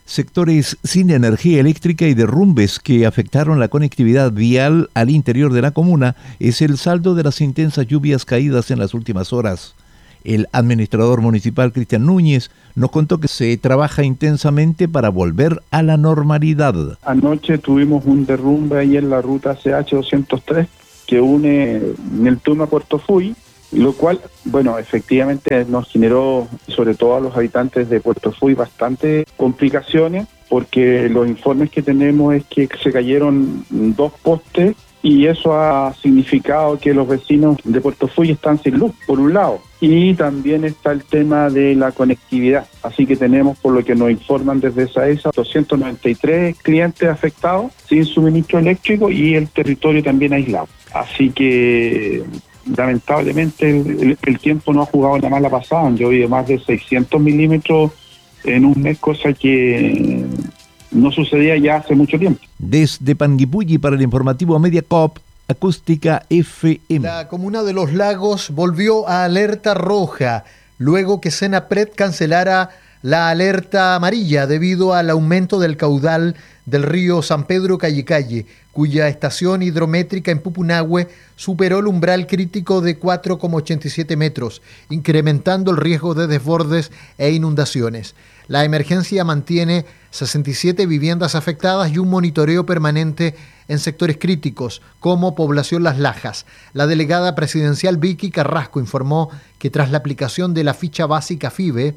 Sectores sin energía eléctrica y derrumbes que afectaron la conectividad vial al interior de la comuna es el saldo de las intensas lluvias caídas en las últimas horas. El administrador municipal Cristian Núñez nos contó que se trabaja intensamente para volver a la normalidad. Anoche tuvimos un derrumbe ahí en la ruta CH203 que une Neltume a Puerto Fuy, lo cual, bueno, efectivamente nos generó, sobre todo a los habitantes de Puerto Fuy, bastante complicaciones, porque los informes que tenemos es que se cayeron 2 postes y eso ha significado que los vecinos de Puerto Fuy están sin luz, por un lado. Y también está el tema de la conectividad. Así que tenemos, por lo que nos informan desde SAESA, 293 clientes afectados sin suministro eléctrico y el territorio también aislado. Así que lamentablemente el tiempo no ha jugado la mala pasada. Han llovido más de 600 milímetros en un mes, cosa que no sucedía ya hace mucho tiempo. Desde Panguipulli para el informativo Mediacorp, Acústica FM. La comuna de Los Lagos volvió a alerta roja luego que Senapred cancelara la alerta amarilla debido al aumento del caudal del río San Pedro Callicalle, cuya estación hidrométrica en Pupunahue superó el umbral crítico de 4,87 metros, incrementando el riesgo de desbordes e inundaciones. La emergencia mantiene 67 viviendas afectadas y un monitoreo permanente en sectores críticos, como Población Las Lajas. La delegada presidencial Vicky Carrasco informó que tras la aplicación de la ficha básica FIBE,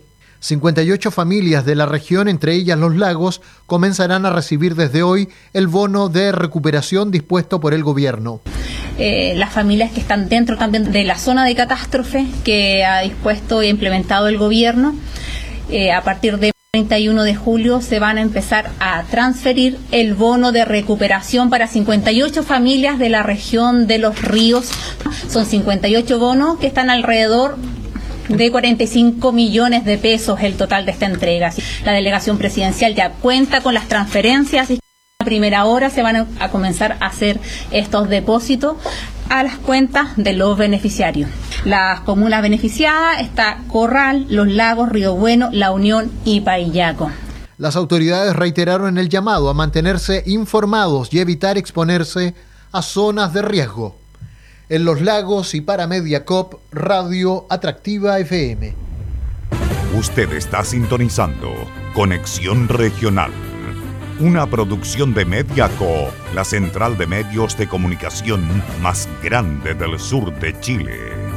58 familias de la región, entre ellas Los Lagos, comenzarán a recibir desde hoy el bono de recuperación dispuesto por el gobierno. Las familias que están dentro también de la zona de catástrofe que ha dispuesto e implementado el gobierno, a partir de 31 de julio se van a empezar a transferir el bono de recuperación para 58 familias de la región de Los Ríos. Son 58 bonos que están alrededor de 45 millones de pesos el total de esta entrega. La delegación presidencial ya cuenta con las transferencias y a primera hora se van a comenzar a hacer estos depósitos a las cuentas de los beneficiarios. Las comunas beneficiadas está Corral, Los Lagos, Río Bueno, La Unión y Paillaco. Las autoridades reiteraron el llamado a mantenerse informados y evitar exponerse a zonas de riesgo. En Los Lagos y para Mediacorp, Radio Atractiva FM. Usted está sintonizando Conexión Regional, una producción de Mediacorp, la central de medios de comunicación más grande del sur de Chile.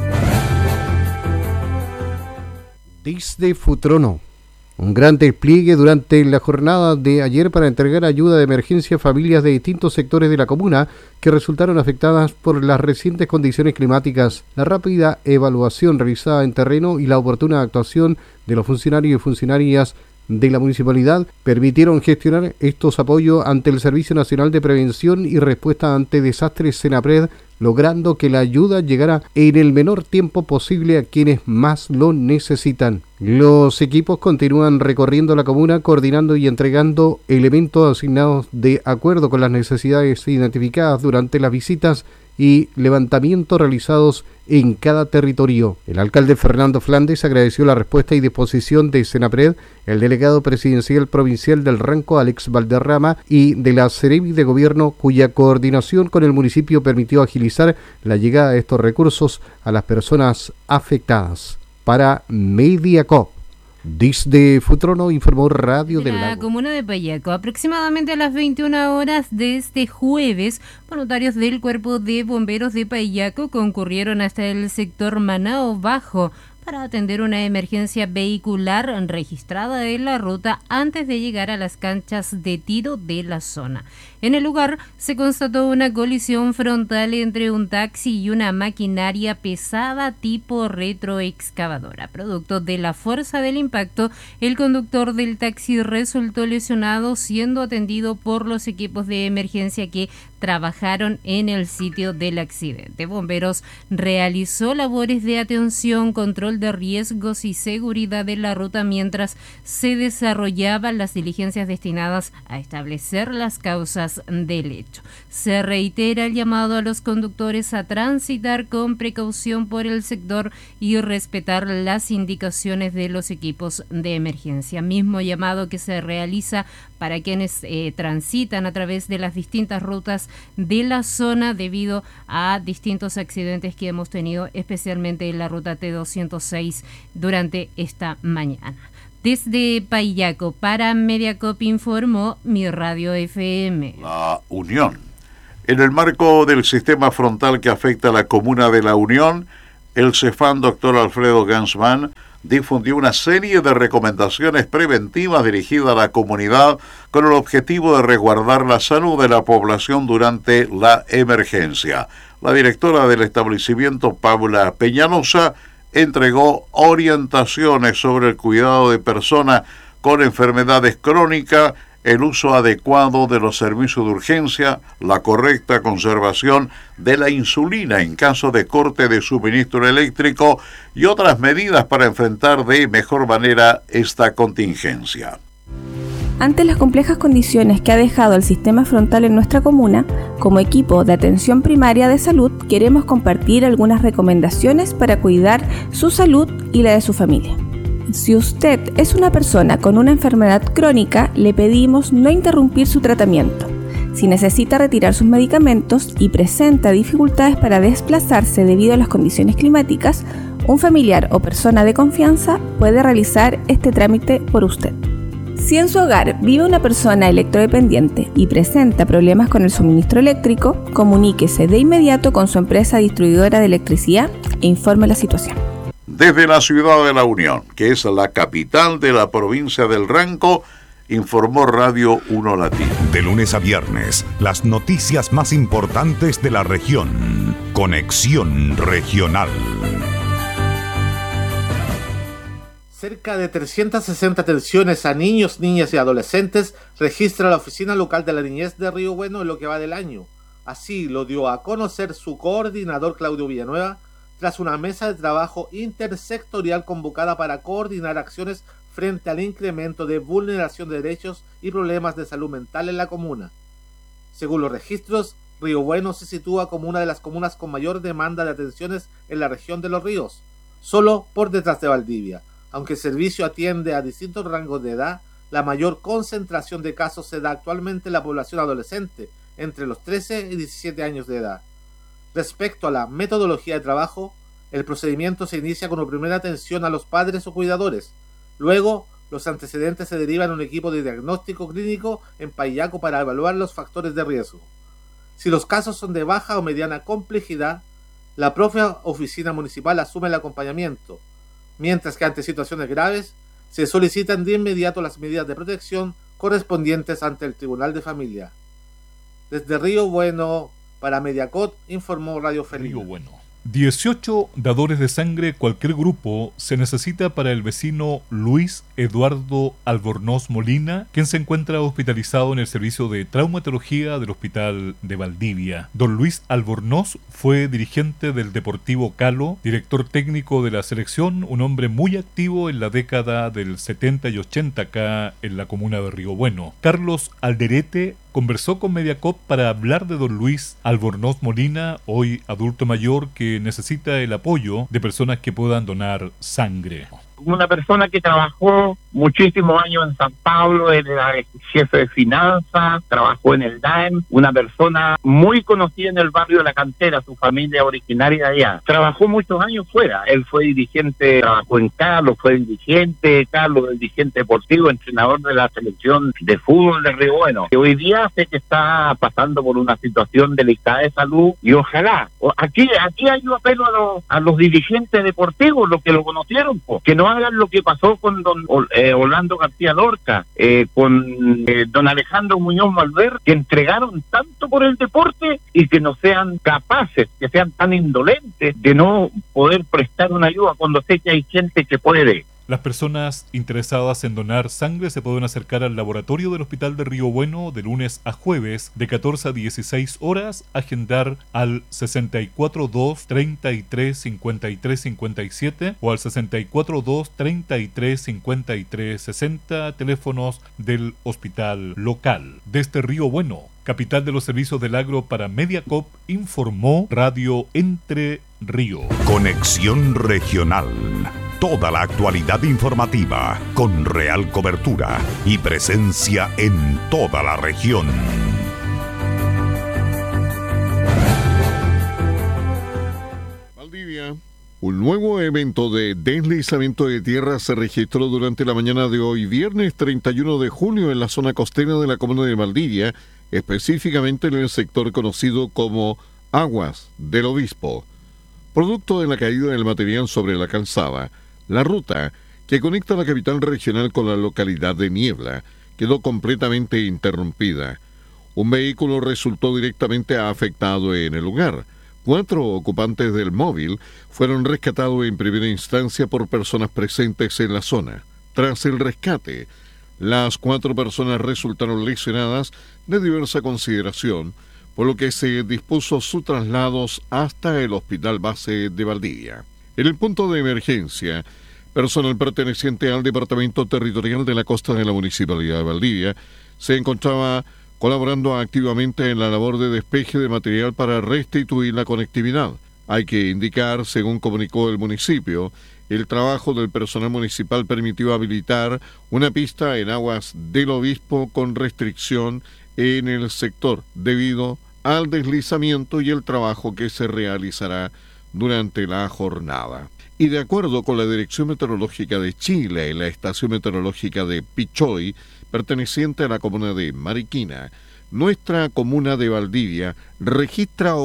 Desde Futrono, un gran despliegue durante la jornada de ayer para entregar ayuda de emergencia a familias de distintos sectores de la comuna que resultaron afectadas por las recientes condiciones climáticas. La rápida evaluación realizada en terreno y la oportuna actuación de los funcionarios y funcionarias de la municipalidad permitieron gestionar estos apoyos ante el Servicio Nacional de Prevención y Respuesta ante Desastres Senapred, logrando que la ayuda llegara en el menor tiempo posible a quienes más lo necesitan. Los equipos continúan recorriendo la comuna, coordinando y entregando elementos asignados de acuerdo con las necesidades identificadas durante las visitas y levantamientos realizados en cada territorio. El alcalde Fernando Flandes agradeció la respuesta y disposición de Senapred, el delegado presidencial provincial del Ranco, Alex Valderrama, y de la Seremi de Gobierno, cuya coordinación con el municipio permitió agilizar la llegada de estos recursos a las personas afectadas. Para Mediacorp, desde Futrono, informó Radio del Lago. La comuna de Paillaco, aproximadamente a las 21 horas de este jueves, voluntarios del Cuerpo de Bomberos de Paillaco concurrieron hasta el sector Manao Bajo para atender una emergencia vehicular registrada en la ruta antes de llegar a las canchas de tiro de la zona. En el lugar se constató una colisión frontal entre un taxi y una maquinaria pesada tipo retroexcavadora. Producto de la fuerza del impacto, el conductor del taxi resultó lesionado, siendo atendido por los equipos de emergencia que trabajaron en el sitio del accidente. Bomberos realizó labores de atención, control control de riesgos y seguridad de la ruta mientras se desarrollaban las diligencias destinadas a establecer las causas del hecho. Se reitera el llamado a los conductores a transitar con precaución por el sector y respetar las indicaciones de los equipos de emergencia. Mismo llamado que se realiza para quienes transitan a través de las distintas rutas de la zona debido a distintos accidentes que hemos tenido, especialmente en la ruta T206 durante esta mañana. Desde Paillaco para Mediacop informó Mi Radio FM. La Unión. En el marco del sistema frontal que afecta a la comuna de La Unión, el Cefam Dr. Alfredo Gansman difundió una serie de recomendaciones preventivas dirigidas a la comunidad con el objetivo de resguardar la salud de la población durante la emergencia. La directora del establecimiento, Paula Peñalosa, entregó orientaciones sobre el cuidado de personas con enfermedades crónicas, el uso adecuado de los servicios de urgencia, la correcta conservación de la insulina en caso de corte de suministro eléctrico y otras medidas para enfrentar de mejor manera esta contingencia. Ante las complejas condiciones que ha dejado el sistema frontal en nuestra comuna, como equipo de atención primaria de salud, queremos compartir algunas recomendaciones para cuidar su salud y la de su familia. Si usted es una persona con una enfermedad crónica, le pedimos no interrumpir su tratamiento. Si necesita retirar sus medicamentos y presenta dificultades para desplazarse debido a las condiciones climáticas, un familiar o persona de confianza puede realizar este trámite por usted. Si en su hogar vive una persona electrodependiente y presenta problemas con el suministro eléctrico, comuníquese de inmediato con su empresa distribuidora de electricidad e informe la situación. Desde la ciudad de La Unión, que es la capital de la provincia del Ranco, informó Radio 1 Latín. De lunes a viernes, las noticias más importantes de la región. Conexión Regional. Cerca de 360 atenciones a niños, niñas y adolescentes registra la Oficina Local de la Niñez de Río Bueno en lo que va del año. Así lo dio a conocer su coordinador Claudio Villanueva tras una mesa de trabajo intersectorial convocada para coordinar acciones frente al incremento de vulneración de derechos y problemas de salud mental en la comuna. Según los registros, Río Bueno se sitúa como una de las comunas con mayor demanda de atenciones en la región de Los Ríos, solo por detrás de Valdivia. Aunque el servicio atiende a distintos rangos de edad, la mayor concentración de casos se da actualmente en la población adolescente, entre los 13 y 17 años de edad. Respecto a la metodología de trabajo, el procedimiento se inicia con una primera atención a los padres o cuidadores. Luego, los antecedentes se derivan a un equipo de diagnóstico clínico en Paillaco para evaluar los factores de riesgo. Si los casos son de baja o mediana complejidad, la propia oficina municipal asume el acompañamiento, mientras que ante situaciones graves, se solicitan de inmediato las medidas de protección correspondientes ante el Tribunal de Familia. Desde Río Bueno, para Mediacot, informó Radio Feliz. Río Bueno. 18 dadores de sangre, cualquier grupo, se necesita para el vecino Luis Eduardo Albornoz Molina, quien se encuentra hospitalizado en el servicio de traumatología del Hospital de Valdivia. Don Luis Albornoz fue dirigente del Deportivo Calo, director técnico de la selección, un hombre muy activo en la década del 70 y 80 acá en la comuna de Río Bueno. Carlos Alderete conversó con Mediacop para hablar de don Luis Albornoz Molina, hoy adulto mayor que necesita el apoyo de personas que puedan donar sangre. Una persona que trabajó muchísimos años en San Pablo, era jefe de finanzas, trabajó en el DAEM, una persona muy conocida en el barrio de La Cantera, su familia originaria de allá. Trabajó muchos años fuera, él fue dirigente, trabajó en Carlos, fue dirigente deportivo, entrenador de la selección de fútbol de Río Bueno. Y hoy día sé que está pasando por una situación delicada de salud y ojalá, aquí hay un apelo a los dirigentes deportivos, los que lo conocieron, que no hagan lo que pasó con don Orlando García Lorca, con don Alejandro Muñoz Malver, que entregaron tanto por el deporte y que no sean capaces, que sean tan indolentes de no poder prestar una ayuda cuando sé que hay gente que puede. Las personas interesadas en donar sangre se pueden acercar al laboratorio del Hospital de Río Bueno de lunes a jueves de 14 a 16 horas, agendar al 642 33 53 57 o al 642 33 53 60, teléfonos del hospital local. Desde Río Bueno, capital de los servicios del agro para Mediacorp, informó Radio Entre Ríos. Conexión Regional. Toda la actualidad informativa con real cobertura y presencia en toda la región. Valdivia. Un nuevo evento de deslizamiento de tierra se registró durante la mañana de hoy, viernes 31 de julio, en la zona costera de la comuna de Valdivia, específicamente en el sector conocido como Aguas del Obispo. Producto de la caída del material sobre la calzada, la ruta que conecta la capital regional con la localidad de Niebla quedó completamente interrumpida. Un vehículo resultó directamente afectado en el lugar. 4 ocupantes del móvil fueron rescatados en primera instancia por personas presentes en la zona. Tras el rescate, las 4 personas resultaron lesionadas de diversa consideración, por lo que se dispuso su traslados hasta el Hospital Base de Valdivia. En el punto de emergencia, personal perteneciente al Departamento Territorial de la Costa de la Municipalidad de Valdivia se encontraba colaborando activamente en la labor de despeje de material para restituir la conectividad. Hay que indicar, según comunicó el municipio, el trabajo del personal municipal permitió habilitar una pista en Aguas del Obispo con restricción en el sector debido al deslizamiento y el trabajo que se realizará durante la jornada. Y de acuerdo con la Dirección Meteorológica de Chile y la Estación Meteorológica de Pichoy, perteneciente a la comuna de Mariquina, nuestra comuna de Valdivia registra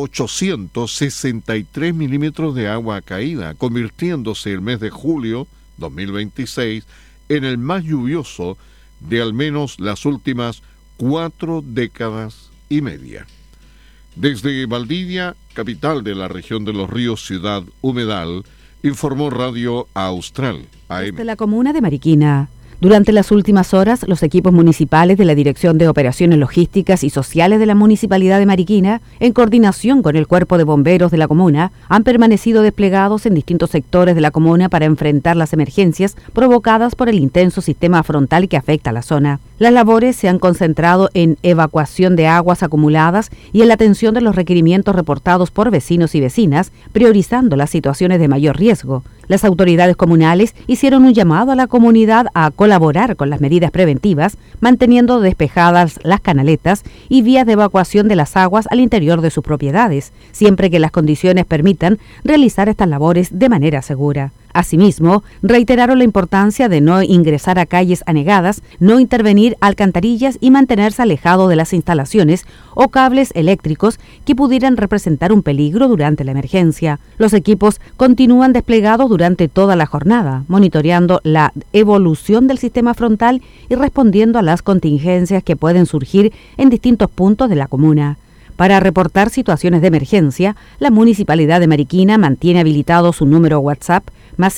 863 milímetros de agua caída, convirtiéndose el mes de julio 2026 en el más lluvioso de al menos las últimas 4 décadas y media. Desde Valdivia, capital de la región de los ríos Ciudad Humedal, informó Radio Austral AM. Desde la comuna de Mariquina. Durante las últimas horas, los equipos municipales de la Dirección de Operaciones Logísticas y Sociales de la Municipalidad de Mariquina, en coordinación con el Cuerpo de Bomberos de la comuna, han permanecido desplegados en distintos sectores de la comuna para enfrentar las emergencias provocadas por el intenso sistema frontal que afecta a la zona. Las labores se han concentrado en evacuación de aguas acumuladas y en la atención de los requerimientos reportados por vecinos y vecinas, priorizando las situaciones de mayor riesgo. Las autoridades comunales hicieron un llamado a la comunidad a colaborar con las medidas preventivas, manteniendo despejadas las canaletas y vías de evacuación de las aguas al interior de sus propiedades, siempre que las condiciones permitan realizar estas labores de manera segura. Asimismo, reiteraron la importancia de no ingresar a calles anegadas, no intervenir alcantarillas y mantenerse alejado de las instalaciones o cables eléctricos que pudieran representar un peligro durante la emergencia. Los equipos continúan desplegados durante toda la jornada, monitoreando la evolución del sistema frontal y respondiendo a las contingencias que pueden surgir en distintos puntos de la comuna. Para reportar situaciones de emergencia, la Municipalidad de Mariquina mantiene habilitado su número WhatsApp más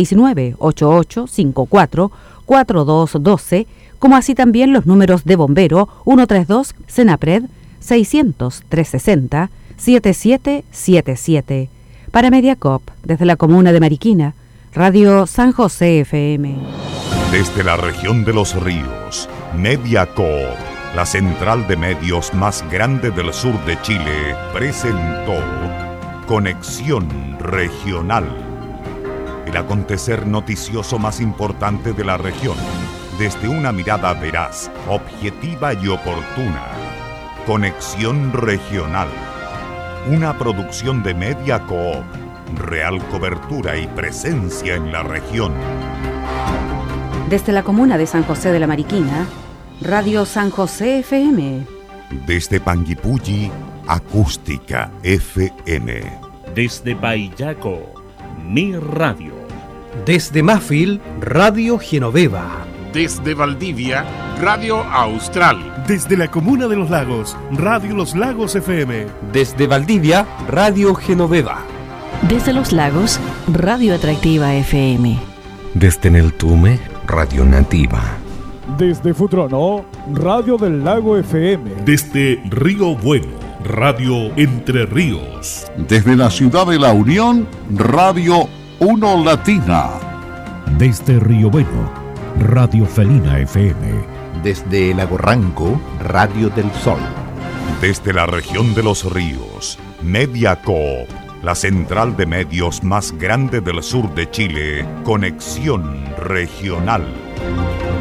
569-8854-4212, como así también los números de bombero 132 Senapred 600-360-7777. Para Mediacorp, desde la comuna de Mariquina, Radio San José FM. Desde la región de los ríos, Mediacorp, la central de medios más grande del sur de Chile, presentó Conexión Regional, el acontecer noticioso más importante de la región, desde una mirada veraz, objetiva y oportuna. Conexión Regional, una producción de Mediacorp, real cobertura y presencia en la región. Desde la comuna de San José de la Mariquina, Radio San José FM. Desde Panguipulli, Acústica FM. Desde Payaco, Mi Radio. Desde Mafil, Radio Genoveva. Desde Valdivia, Radio Austral. Desde la comuna de Los Lagos, Radio Los Lagos FM. Desde Valdivia, Radio Genoveva. Desde Los Lagos, Radio Atractiva FM. Desde Neltume, Radio Nativa. Desde Futrono, Radio del Lago FM. Desde Río Bueno, Radio Entre Ríos. Desde la ciudad de La Unión, Radio 1 Latina. Desde Río Bueno, Radio Felina FM. Desde Lago Ranco, Radio del Sol. Desde la región de los ríos, Mediacoop, la central de medios más grande del sur de Chile, Conexión Regional.